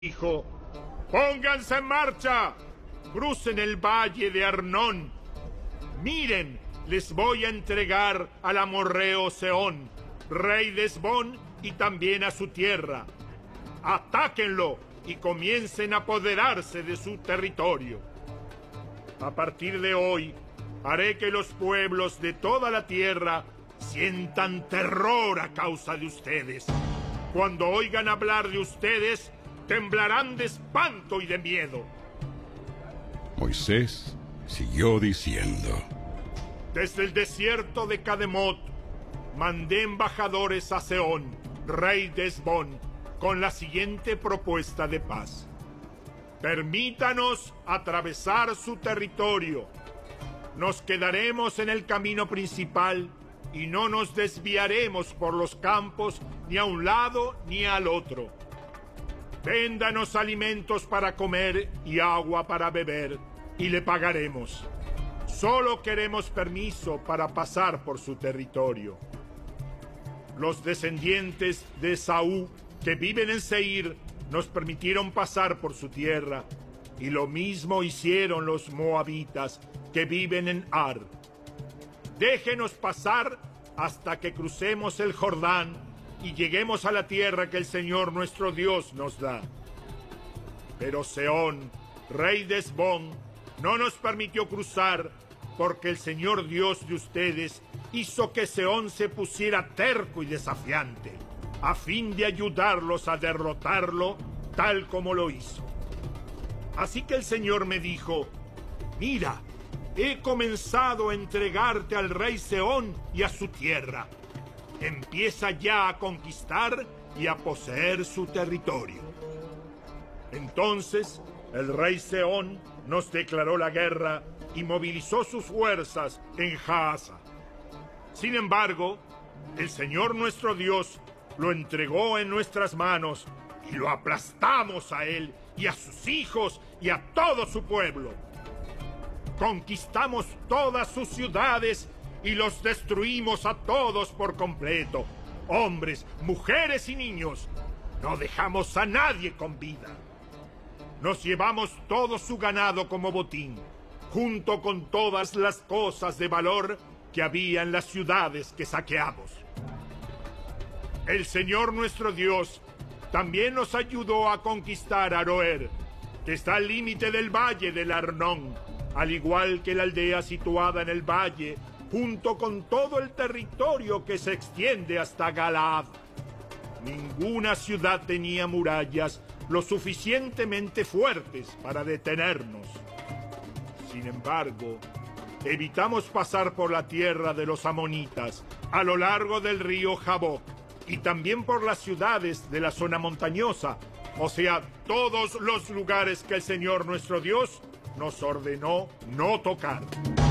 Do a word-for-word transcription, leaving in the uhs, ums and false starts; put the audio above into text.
dijo: ¡pónganse en marcha! ¡Crucen el valle de Arnón! ¡Miren! Les voy a entregar al amorreo Sehón, rey de Hesbón, y también a su tierra. ¡Atáquenlo y comiencen a apoderarse de su territorio! A partir de hoy, haré que los pueblos de toda la tierra sientan terror a causa de ustedes. Cuando oigan hablar de ustedes, temblarán de espanto y de miedo. Moisés siguió diciendo: Desde el desierto de Cademot, mandé embajadores a Sehón, rey de Hesbón, con la siguiente propuesta de paz. Permítanos atravesar su territorio. Nos quedaremos en el camino principal y no nos desviaremos por los campos ni a un lado ni al otro. Véndanos alimentos para comer y agua para beber, y le pagaremos. Solo queremos permiso para pasar por su territorio. Los descendientes de Esaú que viven en Seir nos permitieron pasar por su tierra, y lo mismo hicieron los moabitas que viven en Ar. Déjenos pasar hasta que crucemos el Jordán y lleguemos a la tierra que el Señor nuestro Dios nos da. Pero Sehón, rey de Hesbón, no nos permitió cruzar, porque el Señor Dios de ustedes hizo que Sehón se pusiera terco y desafiante, a fin de ayudarlos a derrotarlo tal como lo hizo. Así que el Señor me dijo: mira, he comenzado a entregarte al rey Sehón y a su tierra. Empieza ya a conquistar y a poseer su territorio. Entonces el rey Sehón nos declaró la guerra y movilizó sus fuerzas en Jahaza. Sin embargo, el Señor nuestro Dios lo entregó en nuestras manos y lo aplastamos a él y a sus hijos y a todo su pueblo. Conquistamos todas sus ciudades y los destruimos a todos por completo, hombres, mujeres y niños. No dejamos a nadie con vida. Nos llevamos todo su ganado como botín, junto con todas las cosas de valor que había en las ciudades que saqueamos. El Señor nuestro Dios también nos ayudó a conquistar Aroer, que está al límite del valle del Arnón, al igual que la aldea situada en el valle, junto con todo el territorio que se extiende hasta Galaad. Ninguna ciudad tenía murallas lo suficientemente fuertes para detenernos. Sin embargo, evitamos pasar por la tierra de los amonitas, a lo largo del río Jaboc, y también por las ciudades de la zona montañosa, o sea, todos los lugares que el Señor nuestro Dios nos ordenó no tocar.